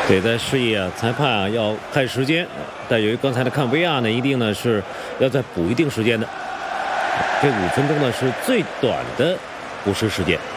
对，在示意啊，裁判啊要看时间，但由于刚才的看 VR 呢，一定呢是要再补一定时间的。这5分钟呢是最短的补时时间。